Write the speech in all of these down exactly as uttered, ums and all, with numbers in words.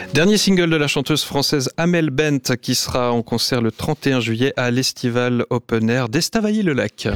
Dernier single de la chanteuse française Amel Bent qui sera en concert le trente et un juillet à l'Estival Open Air d'Estavayer-le-Lac.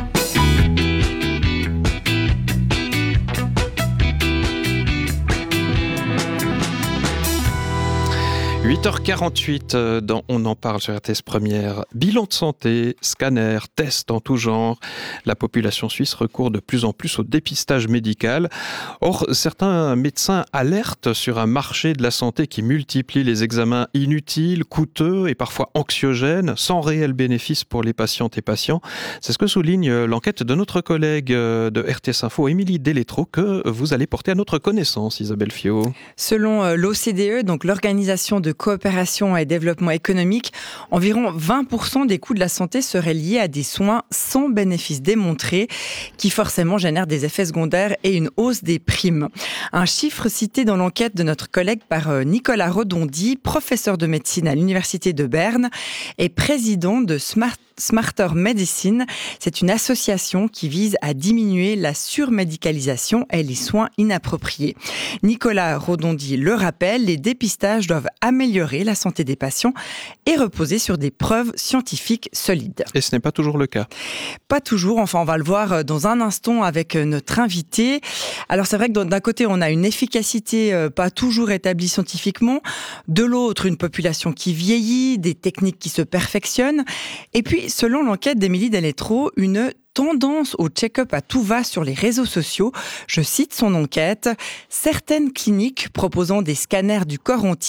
huit heures quarante-huit, dans On en parle sur R T S Première. Bilan de santé, scanner, tests en tout genre. La population suisse recourt de plus en plus au dépistage médical. Or, certains médecins alertent sur un marché de la santé qui multiplie les examens inutiles, coûteux et parfois anxiogènes, sans réel bénéfice pour les patientes et patients. C'est ce que souligne l'enquête de notre collègue de R T S Info, Émilie Delétro, que vous allez porter à notre connaissance, Isabelle Fiot. Selon l'O C D E, donc l'Organisation de coopération et développement économique, environ vingt pour cent des coûts de la santé seraient liés à des soins sans bénéfice démontré, qui forcément génèrent des effets secondaires et une hausse des primes. Un chiffre cité dans l'enquête de notre collègue par Nicolas Rodondi, professeur de médecine à l'Université de Berne et président de Smart Smarter Medicine. C'est une association qui vise à diminuer la surmédicalisation et les soins inappropriés. Nicolas Rodondi le rappelle, les dépistages doivent améliorer la santé des patients et reposer sur des preuves scientifiques solides. Et ce n'est pas toujours le cas. Pas toujours, enfin on va le voir dans un instant avec notre invité. Alors c'est vrai que d'un côté on a une efficacité pas toujours établie scientifiquement, de l'autre une population qui vieillit, des techniques qui se perfectionnent, et puis selon l'enquête d'Émilie Delétro, une tendance au check-up à tout va sur les réseaux sociaux. Je cite son enquête. Certaines cliniques proposant des scanners du corps entier